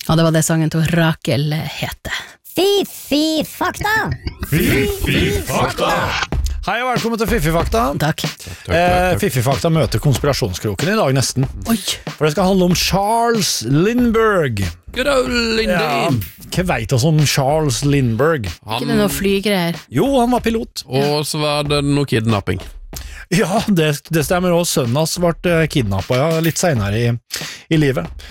Ja, det var det sangen til Rakel heter. Fy fakta! Hei og velkommen til Fiffifakta. Takk. Fiffifakta møter konspirasjonskroken i dag nesten. Oi. For det skal handle om Charles Lindbergh. Good old Lindy. Hva vet oss om Charles Lindbergh? Ikke det noe flygreier? Jo, han var pilot. Og så var det noe kidnapping. Ja, det stemmer også. Sønnen hans ble kidnappet litt senere i livet.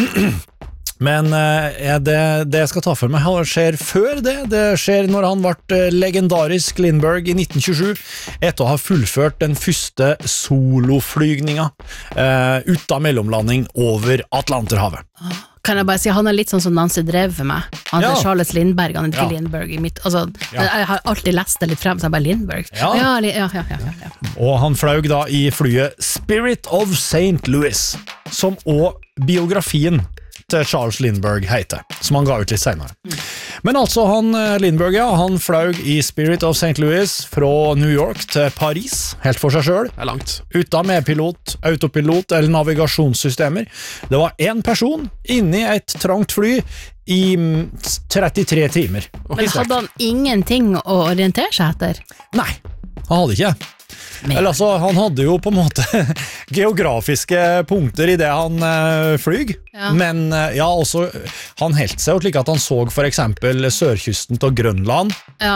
Men det jeg skal ta for meg skjer før det. Det skjer når han ble legendarisk Lindbergh i 1927, etter å ha fullført den første soloflygninga ut av mellomlanding over Atlanterhavet. Kan jeg bare si, han litt sånn som Nancy drev med. Han Ja. Charles Lindbergh, han ikke Ja. Lindbergh i mitt, altså, Ja. jeg har alltid lest det litt frem, så jeg bare Lindbergh. Ja. Ja. Og han fløy da i flyet Spirit of St. Louis, som også biografien til Charles Lindbergh heter, som han ga ut litt senere. Men altså, Lindbergh, han fløy i Spirit of St. Louis fra New York til Paris, helt for seg selv, Det er langt. uten medpilot, autopilot eller navigasjonssystemer. Det var en person inni et trangt fly i 33 timer. Men hadde han ingenting å orientere seg etter? Nei, han hadde ikke. Eller altså, han hadde jo på en måte geografiske punkter i det han flyg, Ja. men ja, også, han helt seg jo slik at han så for eksempel sørkysten til Grønland,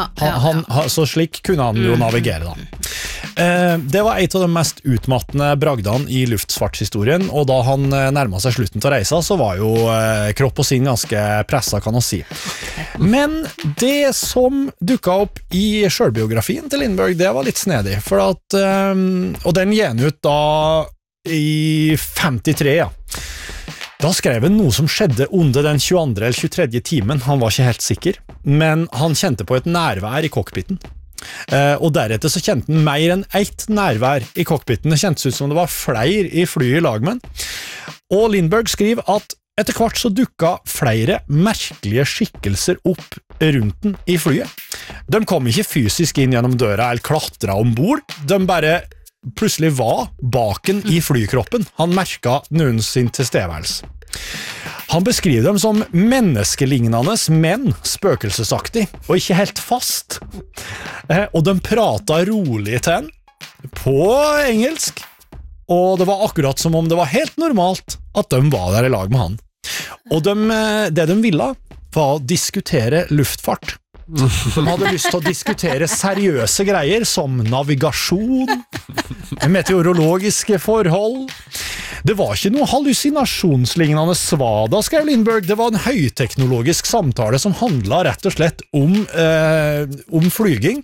så slik kunne han jo navigere da. Det var et av de mest utmattende bragdene i luftfartshistorien, og da han nærmet seg slutten til reisa, så var jo kropp og sinn ganske presset, kan man si. Men det som dukket opp i selvbiografien til Lindbergh, det var litt snedig, for at, og den gjen ut da i 53, ja. Da skrev han noe som skjedde under den 22. eller 23. timen, han var ikke helt sikker, men han kjente på et nærvær i cockpiten. Og deretter så kjente han mer enn ett nærvær i cockpiten. Det kjentes ut som det var flere i flyet i lag med han. Og Lindbergh skriver at etter hvert så dukket flere merkelige skikkelser opp rundt den i flyet. De kom ikke fysisk inn gjennom døra eller klatret ombord, de bare plutselig var baken i flykroppen. Han merket noen sin tilstedeværelse. Han beskriver dem som menneskelignende, men spøkelsesaktig, og ikke helt fast. Og de pratet rolig til han, på engelsk, og det var akkurat som om det var helt normalt at de var der i lag med han. Og det de ville var å diskutere luftfart. De hadde lyst til å diskutere seriøse greier som navigasjon, meteorologiske forhold. Det var ikke noe hallusinasjonslignende svada, skrev Lindbergh. Det var en høyteknologisk samtale som handlet rett og slett om flyging,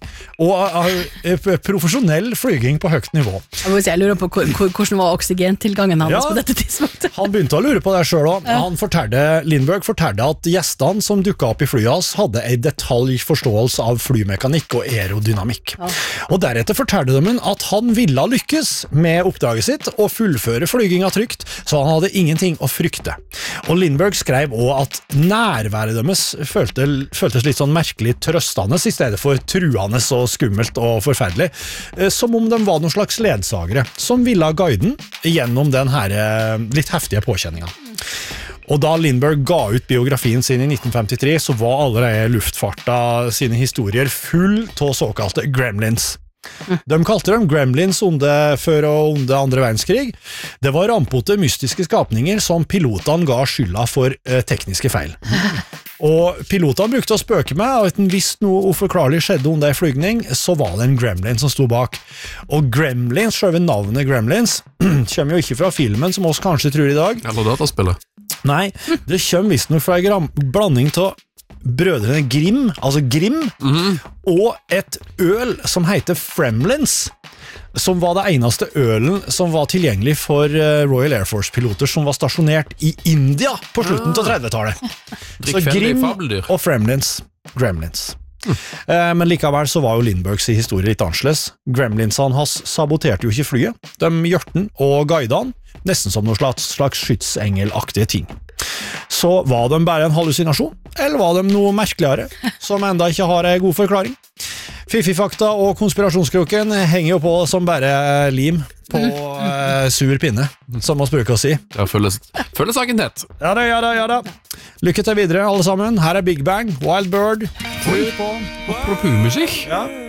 og profesjonell flyging på høyt nivå. Jeg lurer på hvordan var oksygentilgangen hans på dette tidspunktet. Han begynte å lure på det selv også. Lindbergh fortalte at gjestene som dukket opp i flyet hans hadde en detaljforståelse av flymekanikk og aerodynamikk. Og deretter fortalte de at han ville lykkes med oppdraget sitt og fullføre flyginga trygt, så han hadde ingenting å frykte. Og Lindbergh skrev også at nærværet deres føltes litt sånn merkelig trøstende i stedet for truende og skummelt og forferdelig, som om de var noen slags ledsagere som ville guide den gjennom den her litt heftige påkjenninga. Og da Lindbergh ga ut biografien sin i 1953, så var allerede luftfarta sine historier full av såkalte gremlins. De kalte dem gremlins før og under andre verdenskrig. Det var rampote mystiske skapninger som pilotene ga skylda for tekniske feil. Og pilotene brukte å spøke med, og hvis en visste noe uforklarlig skjedde under en flygning, så var det en gremlin som sto bak. Og gremlins, selve navnet gremlins, kommer jo ikke fra filmen som oss kanskje tror i dag. Eller dataspillet. Nei, det kommer visst noe fra en blanding til brødrene Grimm, altså Grimm, og et øl som heter Fremlins, som var det eneste ølen som var tilgjengelig for Royal Air Force-piloter som var stasjonert i India på slutten av 30-tallet. Så Grimm og Fremlins, Gremlins. Men likevel så var jo Lindberghs historie litt annerledes. Gremlinsene hans saboterte jo ikke flyet. De gjørte den og guidet han, nesten som noen slags skytsengelaktige ting. Så var de bare en hallusinasjon, eller var de noe merkeligere, som enda ikke har en god forklaring? Fiffifakta og konspirasjonskroken henger jo på som bare lim på sur pinne, som man bruker å si. Ja, føler saken tett. Ja da. Lykke til videre, alle sammen. Her er Big Bang, Wild Bird. Apropos musikk. Ja.